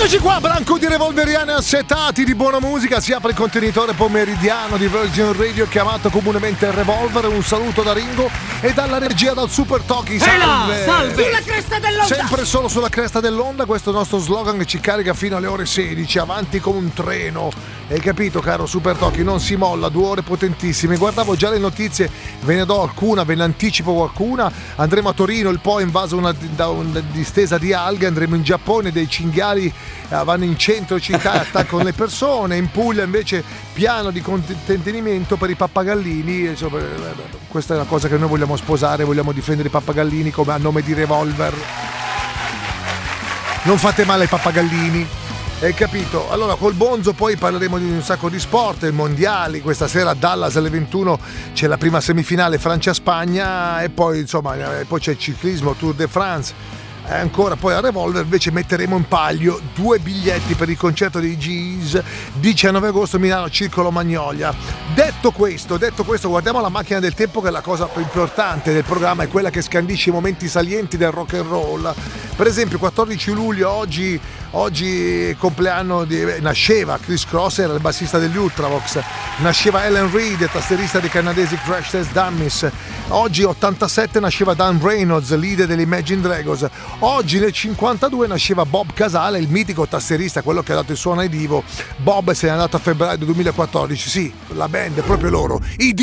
Eccoci qua, Branco di Revolveriani assetati di buona musica. Si apre il contenitore pomeridiano di Virgin Radio, chiamato comunemente Revolver. Un saluto da Ringo e dalla regia, dal Super Toki. Salve! Salve! Sulla cresta dell'onda! Sempre solo sulla cresta dell'onda, questo è il nostro slogan che ci carica fino alle ore 16, avanti come un treno. Hai capito, caro Super Toki? Non si molla, 2 ore potentissime. Guardavo già le notizie, ve ne do alcuna, ve ne anticipo qualcuna. Andremo a Torino, il Po è invaso da una distesa di alghe. Andremo in Giappone, dei cinghiali vanno in centro città e attaccano le persone. In Puglia invece piano di contenimento per i pappagallini. Insomma, questa è una cosa che noi vogliamo sposare, vogliamo difendere i pappagallini come a nome di Revolver. Non fate male ai pappagallini. Hai capito? Allora col Bonzo poi parleremo di un sacco di sport, i mondiali. Questa sera a Dallas alle 21 c'è la prima semifinale Francia-Spagna e poi insomma poi c'è il ciclismo, Tour de France. E ancora poi a Revolver invece metteremo in palio 2 biglietti per il concerto dei Gees 19 agosto Milano Circolo Magnolia. Detto questo, guardiamo la macchina del tempo, che è la cosa più importante del programma, è quella che scandisce i momenti salienti del rock and roll. Per esempio 14 luglio oggi compleanno nasceva Chris Cross, era il bassista degli Ultravox, nasceva Ellen Reed, tastierista dei canadesi Crash Test Dummies. Oggi 87 nasceva Dan Reynolds, leader degli Imagine Dragons. Oggi nel 52 nasceva Bob Casale, il mitico tastierista, quello che ha dato il suono ai Divo. Bob se n'è andato a febbraio 2014, sì, la band, proprio loro, i